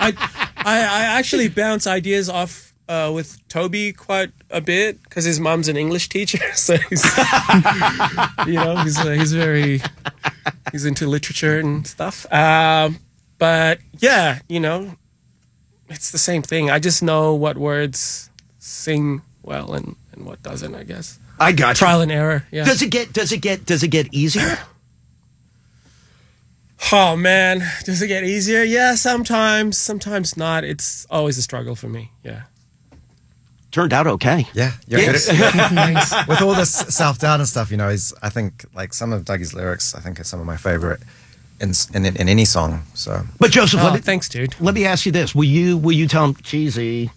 I actually bounce ideas off with Toby quite a bit because his mom's an English teacher, so he's he's into literature and stuff. But yeah, it's the same thing. I just know what words sing well and what doesn't, I guess. I got trial and error. Yeah. Does it get easier? Oh man, does it get easier? Yeah, sometimes not. It's always a struggle for me. Yeah. Turned out okay. Yeah. With all this self-doubt and stuff, I think like some of Dougie's lyrics, I think are some of my favorite in any song. So, but Joseph, thanks, dude. Let me ask you this: Will you tell him cheesy?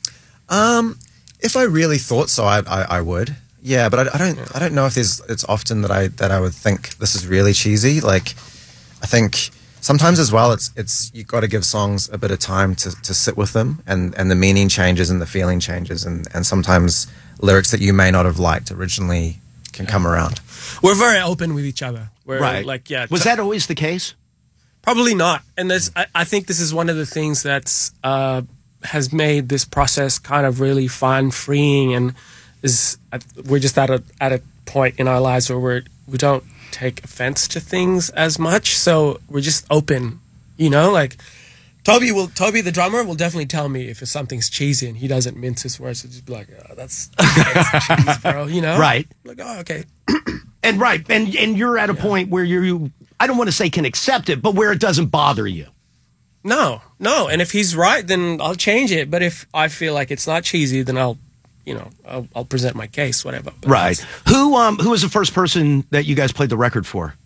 If I really thought so, I would. Yeah, but I don't know if it's often that I would think this is really cheesy. Like, I think sometimes as well, it's you got to give songs a bit of time to sit with them, and the meaning changes and the feeling changes, and sometimes lyrics that you may not have liked originally can come around. We're very open with each other. We're right. Like, yeah. Was that always the case? Probably not. And I think this is one of the things that's has made this process kind of really fun, freeing, and we're just at a point in our lives where we don't take offense to things as much, so we're just open. Like Toby the drummer will definitely tell me if something's cheesy, and he doesn't mince his words. He'll just be like, "Oh, that's cheese, bro," Right. Like, oh, okay. And you're at a point where you I don't want to say can accept it, but where it doesn't bother you. No. And if he's right, then I'll change it. But if I feel like it's not cheesy, then I'll present my case, whatever. But right. Who was the first person that you guys played the record for?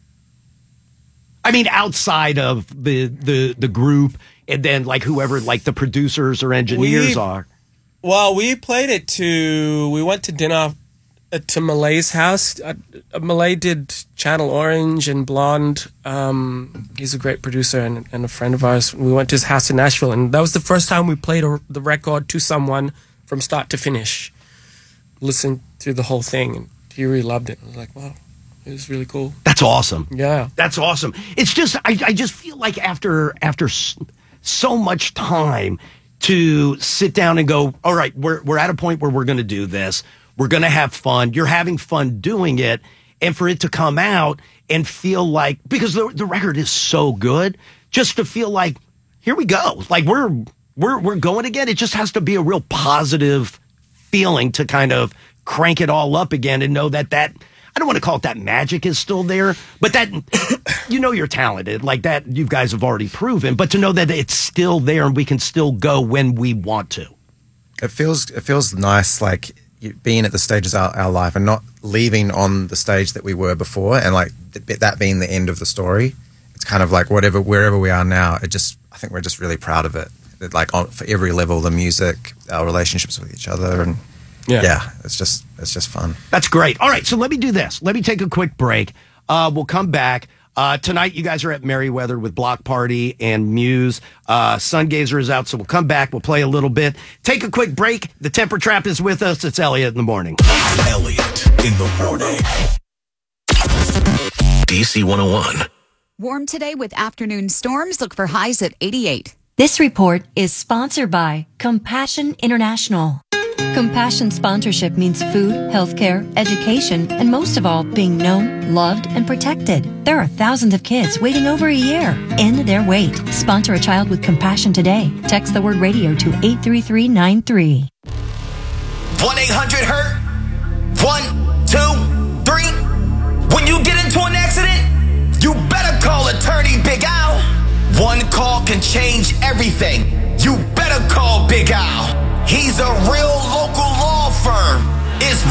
I mean, outside of the group, and then like whoever like the producers or engineers are. Well, we played it we went to dinner to Malay's house. Malay did Channel Orange and Blonde. He's a great producer and a friend of ours. We went to his house in Nashville, and that was the first time we played the record to someone from start to finish. Listened through the whole thing, and he really loved it. I was like, wow, it was really cool. That's awesome. Yeah. That's awesome. It's just, I just feel like after so much time to sit down and go, all right, we're at a point where we're going to do this. We're going to have fun. You're having fun doing it. And for it to come out and feel like, because the record is so good, just to feel like, here we go. Like we're going again. It just has to be a real positive feeling to kind of crank it all up again and know that I don't want to call it that magic is still there, but that, you're talented like that. You guys have already proven, but to know that it's still there and we can still go when we want to. It feels nice, like being at the stages of our life and not leaving on the stage that we were before, and like that being the end of the story. It's kind of like wherever we are now, I think we're just really proud of it. Like for every level, the music, our relationships with each other, and yeah, it's just fun. That's great. All right, so let me do this. Let me take a quick break. We'll come back. Tonight, you guys are at Merriweather with Block Party and Muse. Sungazer is out, so we'll come back. We'll play a little bit. Take a quick break. The Temper Trap is with us. It's Elliot in the morning. Elliot in the morning. DC 101. Warm today with afternoon storms. Look for highs at 88. This report is sponsored by Compassion International. Compassion sponsorship means food, healthcare, education, and most of all, being known, loved, and protected. There are thousands of kids waiting over a year. End their wait. Sponsor a child with compassion today. Text the word radio to 83393. 1-800-HURT. 1, 2, 3. When you get into an accident, you better call Attorney Big Al. One call can change everything. You better call Big Al. He's a real local law firm. It's